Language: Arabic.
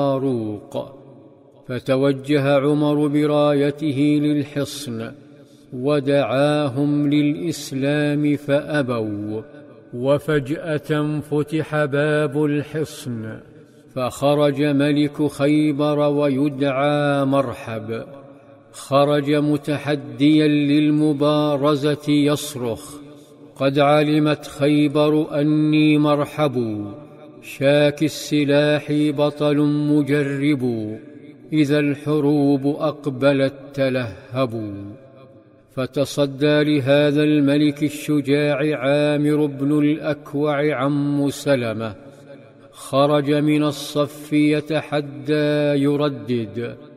فاروق، فتوجه عمر برايته للحصن ودعاهم للإسلام فأبوا، وفجأة فتح باب الحصن فخرج ملك خيبر ويدعى مرحب، خرج متحديا للمبارزة يصرخ: قد علمت خيبر أني مرحب، شاك السلاح بطل مجرب، إذا الحروب أقبلت تلهبوا. فتصدى لهذا الملك الشجاع عامر بن الأكوع عم سلمة، خرج من الصف يتحدى يردد: